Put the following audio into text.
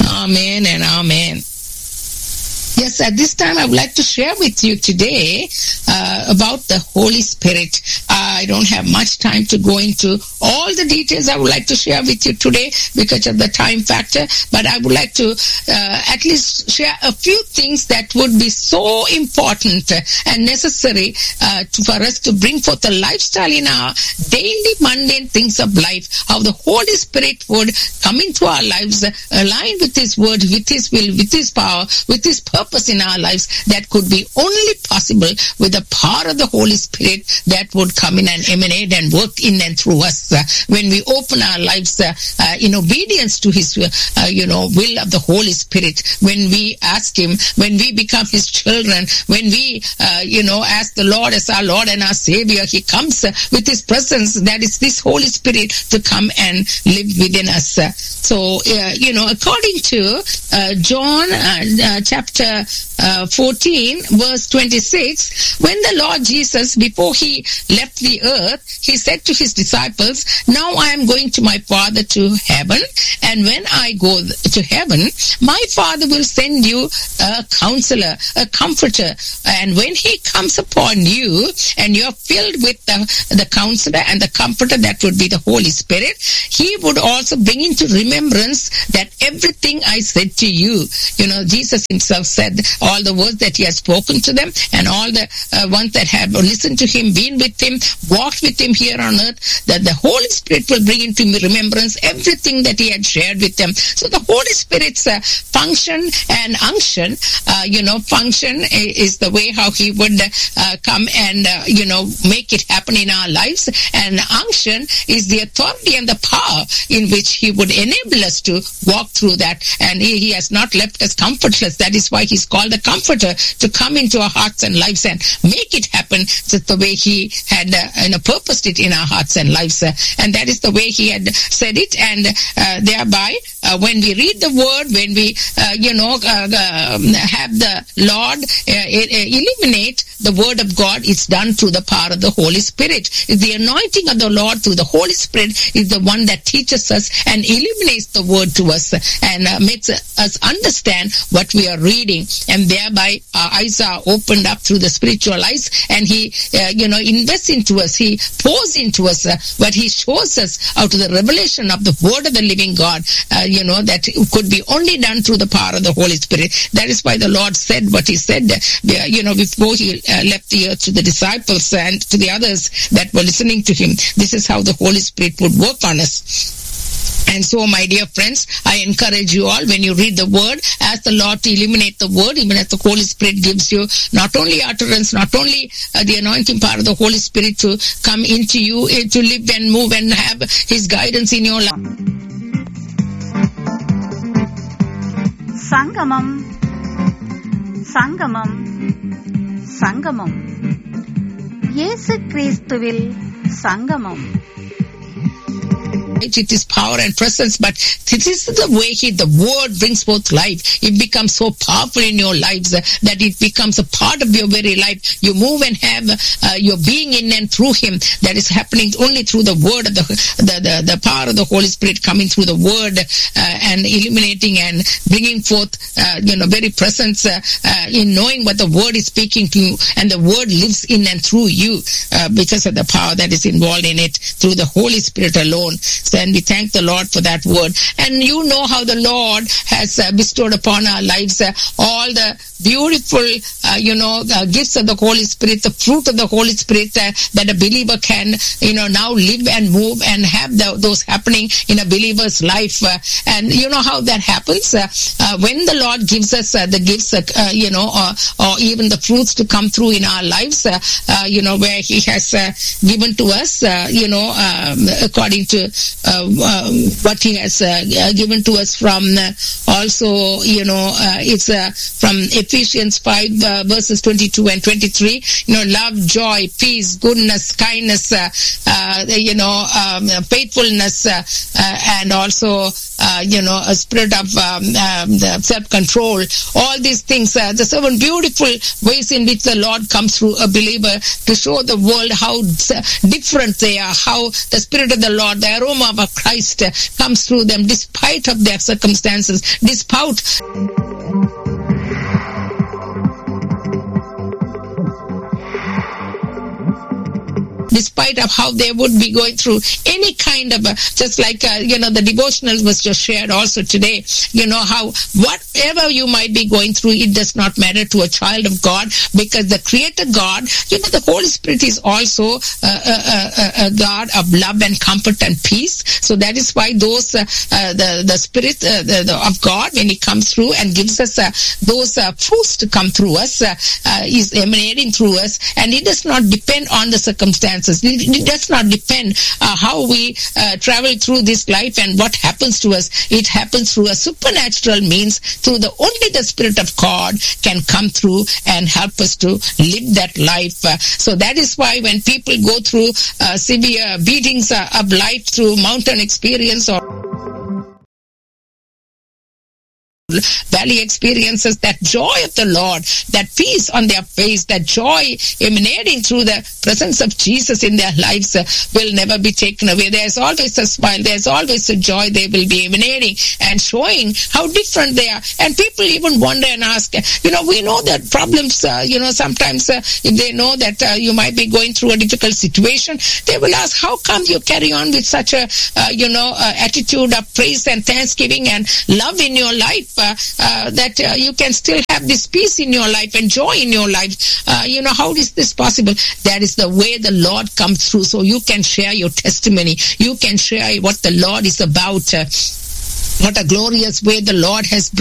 Amen and amen. Yes, at this time I would like to share with you today about the Holy Spirit. I don't have much time to go into all the details I would like to share with you today because of the time factor, but I would like to at least share a few things that would be so important and necessary for us to bring forth a lifestyle in our daily mundane things of life, how the Holy Spirit would come into our lives, align with His word, with His will, with His power, with His purpose in our lives. That could be only possible with the power of the Holy Spirit that would come in and emanate and work in and through us when we open our lives in obedience to His will of the Holy Spirit. When we ask Him, when we become His children, when we ask the Lord as our Lord and our Savior, He comes with His presence. That is this Holy Spirit to come and live within us. So according to John chapter 14 verse 26, when the Lord Jesus, before He left the earth, He said to His disciples, now I am going to my Father to heaven, and when I go to heaven, my Father will send you a counselor, a comforter, and when He comes upon you and you are filled with the counselor and the comforter, that would be the Holy Spirit, He would also bring into remembrance that everything I said to you. Jesus Himself said all the words that He has spoken to them, and all the ones that have listened to Him, been with Him, walked with Him here on earth, that the Holy Spirit will bring into remembrance everything that He had shared with them. So the Holy Spirit's function and unction, function is the way how He would come and, make it happen in our lives, and unction is the authority and the power in which He would enable us to walk through that. And He has not left us comfortless. That is why He's called the Comforter, to come into our hearts and lives and make it happen just the way He had purposed it in our hearts and lives. And that is the way He had said it. And thereby, when we read the Word, when we, have the Lord illuminate the Word of God, it's done through the power of the Holy Spirit. The anointing of the Lord through the Holy Spirit is the one that teaches us and illuminates the Word to us and makes us understand what we are reading. And thereby our eyes are opened up through the spiritual eyes, and He invests into us, He pours into us what He shows us out of the revelation of the Word of the living God, that could be only done through the power of the Holy Spirit. That is why the Lord said what He said before He left the earth to the disciples and to the others that were listening to Him. This is how the Holy Spirit would work on us. And so, my dear friends, I encourage you all, when you read the Word, ask the Lord to illuminate the Word, even as the Holy Spirit gives you not only utterance, not only the anointing power of the Holy Spirit to come into you, to live and move and have His guidance in your life. Sangamam, Sangamam, Sangamam. இயேசு கிறிஸ்துவில் சங்கமம். It is power and presence, but this is the way the Word brings forth life. It becomes so powerful in your lives that it becomes a part of your very life. You move and have your being in and through Him. That is happening only through the Word of the power of the Holy Spirit coming through the Word and illuminating and bringing forth very presence in knowing what the Word is speaking to you, and the Word lives in and through you because of the power that is involved in it through the Holy Spirit alone. And we thank the Lord for that Word. And you know how the Lord has bestowed upon our lives all the beautiful, gifts of the Holy Spirit, the fruit of the Holy Spirit that a believer can, now live and move and have those happening in a believer's life. And you know how that happens? When the Lord gives us the gifts, or even the fruits to come through in our lives, where He has given to us, according to what He has given to us from also, it's from Ephesians 5 verses 22 and 23, love, joy, peace, goodness, kindness, faithfulness, and also a spirit of self-control. All these things, the 7 beautiful ways in which the Lord comes through a believer to show the world how different they are, how the Spirit of the Lord, the aroma of our Christ comes through them despite of their circumstances, despite of how they would be going through any kind of just like the devotional was just shared also today, how whatever you might be going through, it does not matter to a child of God, because the Creator God, the Holy Spirit is also a God of love and comfort and peace. So that is why those the Spirit of God, when He comes through and gives us those fruits to come through us, is emanating through us, and it does not depend on the circumstances. It does not depend how we travel through this life and what happens to us. It happens through a supernatural means, through only the Spirit of God can come through and help us to live that life. So that is why when people go through severe beatings of life, through mountain experience or valley experiences, that joy of the Lord, that peace on their face, that joy emanating through the presence of Jesus in their lives will never be taken away. There's always a smile, there's always a joy they will be emanating and showing how different they are. And people even wonder and ask, we know that problems, sometimes if they know that you might be going through a difficult situation, they will ask, how come you carry on with such a, attitude of praise and thanksgiving and love in your life? That you can still have this peace in your life and joy in your life. How is this possible? That is the way the Lord comes through. So you can share your testimony. You can share what the Lord is about. What a glorious way the Lord has